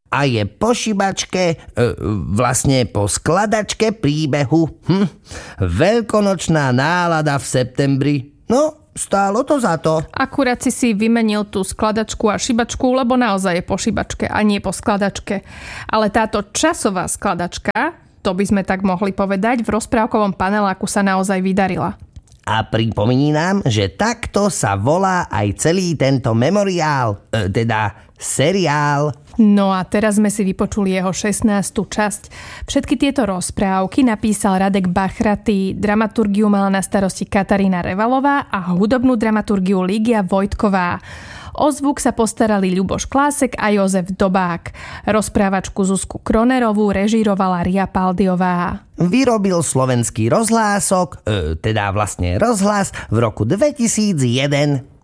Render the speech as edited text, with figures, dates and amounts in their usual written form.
a je po šibačke, vlastne po skladačke príbehu. Veľkonočná nálada v septembri. No, stálo to za to. Akurát si vymenil tú skladačku a šibačku, lebo naozaj je po šibačke a nie po skladačke. Ale táto časová skladačka, to by sme tak mohli povedať, v rozprávkovom paneláku sa naozaj vydarila. A pripomínam, že takto sa volá aj celý tento memoriál, teda seriál. No a teraz sme si vypočuli jeho 16. časť. Všetky tieto rozprávky napísal Radek Bachratý, dramaturgiu mala na starosti Katarína Revalová a hudobnú dramaturgiu Lígia Vojtková. O zvuk sa postarali Ľuboš Klásek a Jozef Dobák. Rozprávačku Zuzku Kronerovú režírovala Ria Paldiová. Vyrobil Slovenský rozhlások, teda vlastne rozhlas, v roku 2001.